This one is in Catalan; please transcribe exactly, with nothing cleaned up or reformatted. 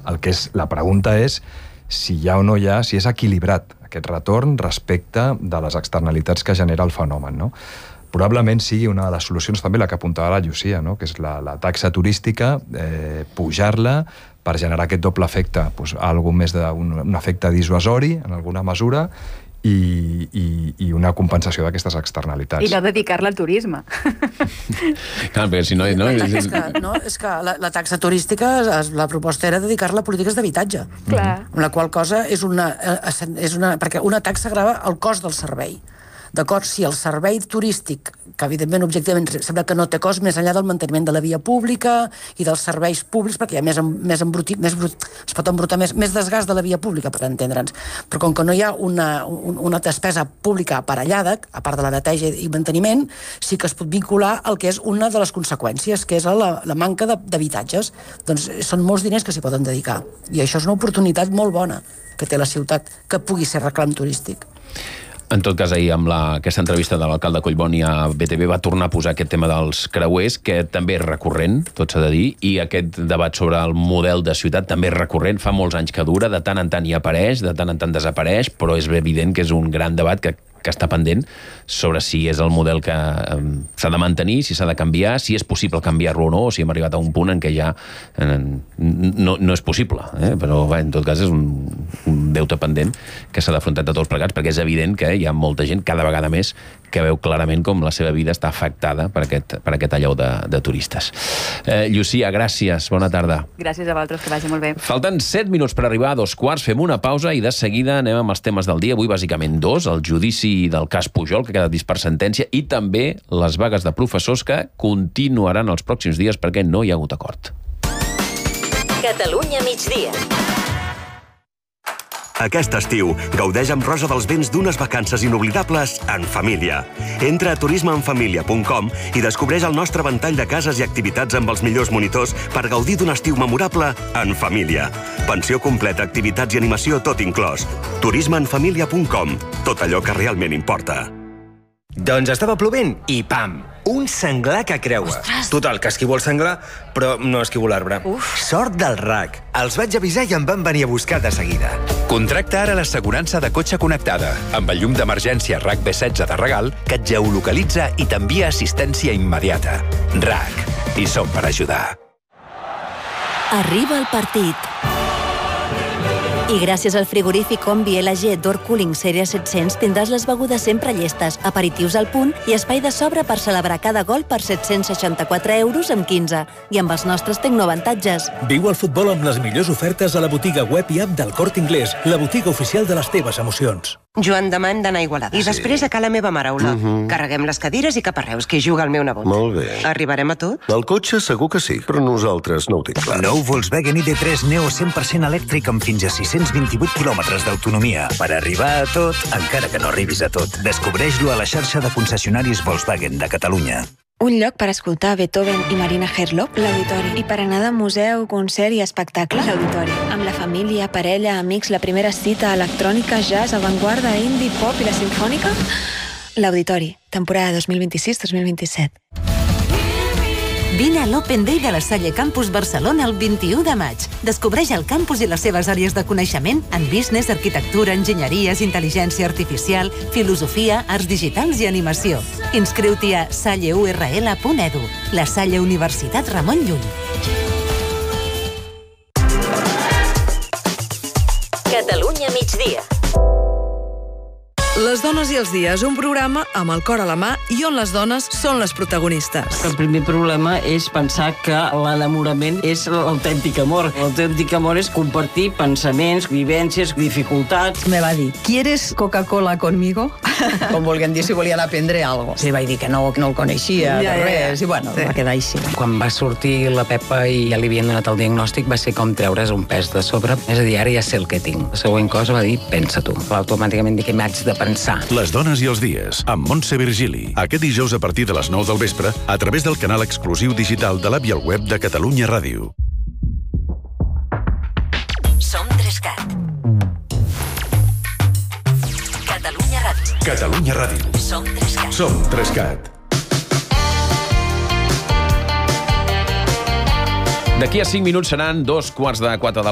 El que és, la pregunta és si hi ha o no hi ha, si és equilibrat aquest retorn respecte de les externalitats que genera el fenomen, no? Probablement sigui una de les solucions també la que apuntava la Llucia, no? Que és la, la taxa turística, eh, pujar-la per generar aquest doble efecte, doncs, algo més d'un un efecte dissuasori en alguna mesura i, i, i una compensació d'aquestes externalitats. I no dedicar-la al turisme. Clar, perquè si no... no... És que, no, és que la, la taxa turística, la proposta era dedicar-la a polítiques d'habitatge. Clar. Amb la qual cosa és una, és una... Perquè una taxa grava el cost del servei. D'acord, si el servei turístic, que evidentment objectivament sembla que no té cost més enllà del manteniment de la via pública i dels serveis públics, perquè hi ha més, més embrutit, més brut, es pot embrutar més, més desgast de la via pública, per entendre'ns. Però com que no hi ha una, una despesa pública aparellada, a part de la neteja i manteniment, sí que es pot vincular al que és una de les conseqüències, que és la, la manca d'habitatges. Doncs són molts diners que s'hi poden dedicar. I això és una oportunitat molt bona que té la ciutat, que pugui ser reclam turístic. En tot cas, ahir, amb la, aquesta entrevista de l'alcalde Collboni a B T V, va tornar a posar aquest tema dels creuers, que també és recurrent, tot s'ha de dir, i aquest debat sobre el model de ciutat també és recurrent, fa molts anys que dura, de tant en tant hi apareix, de tant en tant desapareix, però és evident que és un gran debat que que està pendent sobre si és el model que eh, s'ha de mantenir, si s'ha de canviar, si és possible canviar-lo o no, o si hem arribat a un punt en què ja eh, no, no és possible. Eh? Però, bé, en tot cas, és un, un deute pendent que s'ha d'afrontar de tots plegats, perquè és evident que hi ha molta gent, cada vegada més, que veu clarament com la seva vida està afectada per aquest, per aquest allau de, de turistes. Eh, Llucia, gràcies, bona tarda. Gràcies a vosaltres, que vagi molt bé. Falten set minuts per arribar a dos quarts, fem una pausa i de seguida anem amb els temes del dia. Avui, bàsicament, dos, el judici del cas Pujol, que ha quedat vist per sentència, i també les vagues de professors que continuaran els pròxims dies perquè no hi ha hagut acord. Catalunya migdia. Aquest estiu, gaudeix amb Rosa dels Vents d'unes vacances inoblidables en família. Entra a turisme en família punt com i descobreix el nostre ventall de cases i activitats amb els millors monitors per gaudir d'un estiu memorable en família. Pensió completa, activitats i animació, tot inclòs. turisme en família punt com. Tot allò que realment importa. Doncs estava plovent i pam! Un senglar que creua. Ostres! Total, que esquivo el senglar, però no esquivo l'arbre. Uf. Sort del R A C. Els vaig avisar i em van venir a buscar de seguida. Contracta ara l'assegurança de cotxe connectada, amb el llum d'emergència R A C B setze de regal, que et geolocalitza i t'envia assistència immediata. R A C. Hi som per ajudar. Arriba el partit. I gràcies al frigorífic Combi L G Door Cooling Sèrie set-cents tindràs les begudes sempre llestes, aperitius al punt i espai de sobre per celebrar cada gol per set-cents seixanta-quatre euros amb quinze. I amb els nostres tecnoavantatges. Viu el futbol amb les millors ofertes a la botiga web i app del Corte Inglés, la botiga oficial de les teves emocions. Joan, demà hem d'anar a Igualada. I Sí. després a Ca la meva mare, Aula. Mhm. Carreguem les cadires i cap a Reus, que hi juga el meu nebot. Molt bé. Arribarem a tot? El cotxe segur que sí, però nosaltres no ho tinc clar. Nou Volkswagen I D tres Neo cent per cent elèctric amb fins a sis-cents vint-i-vuit quilòmetres d'autonomia. Per arribar a tot, encara que no arribis a tot. Descobreix-lo a la xarxa de concessionaris Volkswagen de Catalunya. Un lloc per escoltar Beethoven i Marina Herlop, l'Auditori. I per anar de museu, concert i espectacle, l'Auditori. Amb la família, parella, amics, la primera cita, electrònica, jazz, avantguarda, indie, pop i la sinfònica, l'Auditori. Temporada dos mil vint-i-sis dos mil vint-i-set. Vine a l'Open Day de la Salle Campus Barcelona el vint-i-u de maig. Descobreix el campus i les seves àrees de coneixement en business, arquitectura, enginyeries, intel·ligència artificial, filosofia, arts digitals i animació. Inscriu-t'hi a salle u erre ele punt edu. La Salle Universitat Ramon Llull. Catalunya migdia. Les dones i els dies, un programa amb el cor a la mà i on les dones són les protagonistes. El primer problema és pensar que l'enamorament és l'autèntic amor. L'autèntic amor és compartir pensaments, vivències, dificultats. Me va dir, ¿quieres Coca-Cola conmigo? Com volguem dir, si volien aprendre alguna cosa. Sí, vaig dir que no, no el coneixia, ja, de res, ja, ja. I bueno, sí. Va quedar així. Quan va sortir la Pepa i ja li havien donat el diagnòstic, va ser com treure's un pes de sobre. És a dir, ara ja sé el que tinc. La següent cosa va dir, pensa tu. Automàticament dic que m'haig de pensar. Les dones i els dies, amb Montse Virgili. Aquest dijous a partir de les nou del vespre, a través del canal exclusiu digital de l'app i el web de Catalunya Ràdio. Som Trescat. Catalunya Ràdio. Catalunya Ràdio. Som Trescat. Som Trescat. D'aquí a cinc minuts seran dos quarts de quatre de